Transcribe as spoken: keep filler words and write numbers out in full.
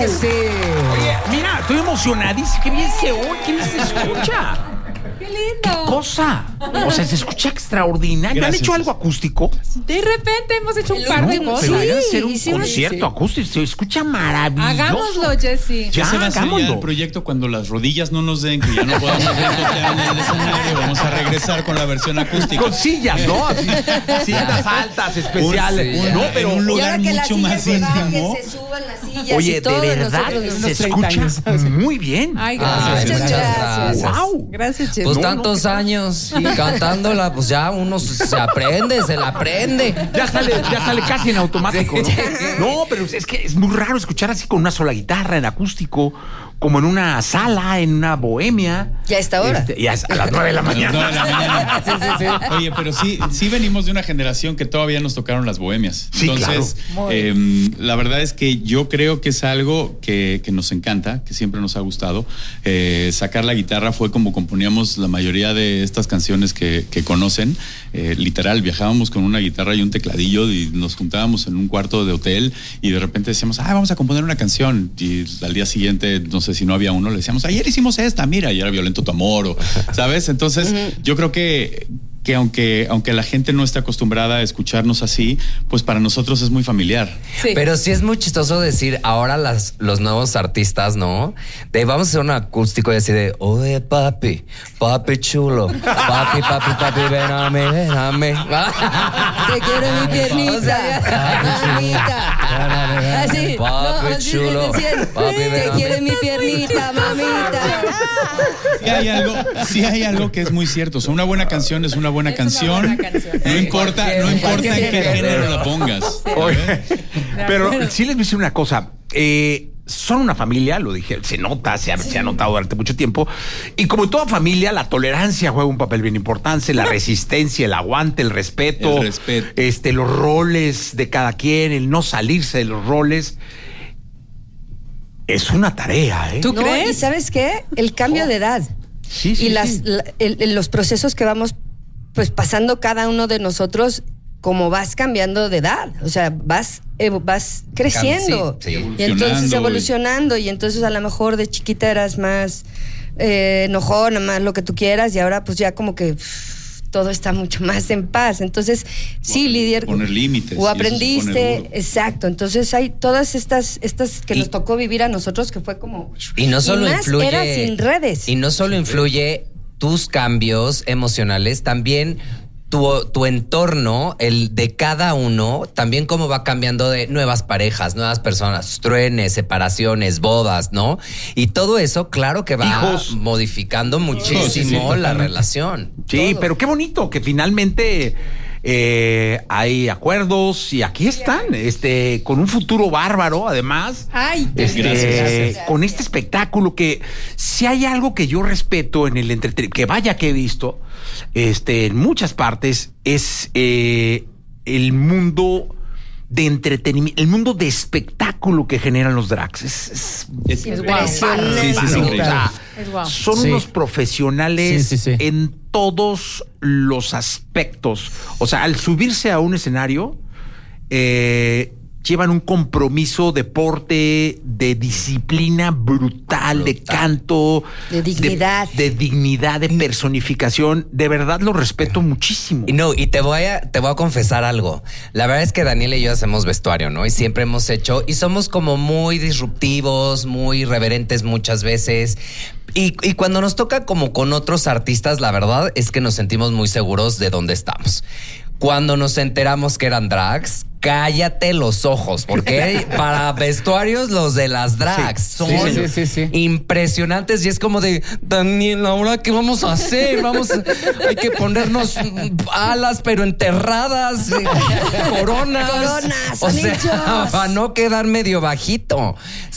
sé. Oye, mira, estoy emocionadísimo. Qué bien se oye, qué bien se escucha. ¡Qué lindo! ¿Qué cosa? O sea, se escucha extraordinario. ¿Han Gracias. hecho algo acústico? De repente hemos hecho un par de No, cosas. pero hay que hacer un hicimos- concierto sí. acústico. Se escucha maravilloso. Hagámoslo, Jessy. Ya Ya, se va a hacer ya hagámoslo. el proyecto cuando las rodillas no nos den, que ya no podamos retotear en el escenario. Vamos a regresar con la versión acústica. Con sillas, ¿no? Así, sillas altas, especiales. Un- no, pero... en un Y lugar ahora que las mucho sillas más se bajen, íntimo. se suban las sillas Oye, y todo, de verdad, nosotros se nos- escucha treinta años. muy bien. Ay, Ay, gracias. muchas gracias. Wow. Gracias, Jessy. Pues No, no, tantos ¿qué años y cantándola, pues ya uno se aprende, se la aprende. Ya sale, ya sale casi en automático, ¿no? No, pero es que es muy raro escuchar así con una sola guitarra en acústico, como en una sala, en una bohemia. Ya a esta hora. Este, ya es a las nueve de la A las nueve mañana. de la mañana. Sí, sí, sí. Oye, pero sí, sí venimos de una generación que todavía nos tocaron las bohemias. Sí, Entonces, claro. eh, la verdad es que yo creo que es algo que, que nos encanta, que siempre nos ha gustado. Eh, sacar la guitarra fue como componíamos la mayoría de estas canciones que, que conocen. Eh, literal, viajábamos con una guitarra y un tecladillo y nos juntábamos en un cuarto de hotel y de repente decíamos, ah, vamos a componer una canción. Y al día siguiente, no sé si no había uno, le decíamos, ayer hicimos esta, mira, y era Violento tu amor, o, ¿sabes? Entonces, uh-huh. yo creo que, que aunque, aunque la gente no esté acostumbrada a escucharnos así, pues para nosotros es muy familiar. Sí. Pero sí es muy chistoso decir ahora las, los nuevos artistas, ¿no? De vamos a hacer un acústico y así de, oye, papi, papi chulo, papi, papi, papi, ven a mí, ven a mí. Te quiero mi piernita, O sea, mamita. Así, Papi no, así chulo, decían, papi, ven te a mí. quiero mi piernita, mamita. Sí hay algo, sí hay algo que es muy cierto. O sea, una buena canción es una buena Es una canción. buena canción. No importa, no Cualquier- importa en qué cualquier género género. la pongas. Oye, ¿sabes? pero acuerdo. sí les voy a decir una cosa. Eh, son una familia, lo dije, se nota, se ha, se ha notado durante mucho tiempo. Y como en toda familia, la tolerancia juega un papel bien importante, la resistencia, el aguante, el respeto, El respeto. este, los roles de cada quien, el no salirse de los roles. Es una tarea, ¿eh? ¿Tú No, crees? ¿y sabes qué? El cambio de edad. Sí, sí, y las, sí. la- el- el- los procesos que vamos pues pasando cada uno de nosotros, como vas cambiando de edad, o sea, vas, eh, vas creciendo Sí, sí. y entonces Evolucionando, evolucionando y entonces a lo mejor de chiquita eras más eh, enojona, más lo que tú quieras y ahora pues ya como que pff, todo está mucho más en paz, entonces sí, lidiar poner límites, y o eso se aprendiste, pone duro. exacto, entonces hay todas estas estas que Y- nos tocó vivir a nosotros que fue como Y no solo más influye. era sin redes. Y no solo influye tus cambios emocionales, también tu, tu entorno, el de cada uno, también cómo va cambiando de nuevas parejas, nuevas personas, truenes, separaciones, bodas, ¿no? Y todo eso, claro que va Hijos. modificando muchísimo Sí, sí, la totalmente. relación. Sí, todo. pero qué bonito que finalmente eh, hay acuerdos y aquí están, este, con un futuro bárbaro, además. Ay, Este, Gracias, gracias. con este espectáculo que si hay algo que yo respeto en el entretenimiento, que vaya que he visto, este, en muchas partes, es eh, el mundo de entretenimiento, el mundo de espectáculo que generan los drags. Es, es, Es- Es Impresionante. Sí, sí, sí, o increíble. sea, Es guau. son Sí. unos profesionales Sí, sí, sí. en todos los aspectos. O sea, al subirse a un escenario, eh, llevan un compromiso, deporte, de disciplina brutal, de canto, De dignidad. de, de dignidad, de personificación. De verdad lo respeto muchísimo. Y no, y te voy a, te voy a confesar algo. La verdad es que Daniel y yo hacemos vestuario, ¿no? Y siempre hemos hecho, y somos como muy disruptivos, muy irreverentes muchas veces. Y, y cuando nos toca como con otros artistas, la verdad es que nos sentimos muy seguros de dónde estamos. Cuando nos enteramos que eran drags, cállate los ojos, porque para vestuarios los de las drags Sí, son sí, sí, sí, sí. impresionantes y es como de, Daniel, ¿ahora qué vamos a hacer? Vamos, a- hay que ponernos alas pero enterradas, eh, coronas. Coronas, o sea, anillos. para no quedar medio bajito.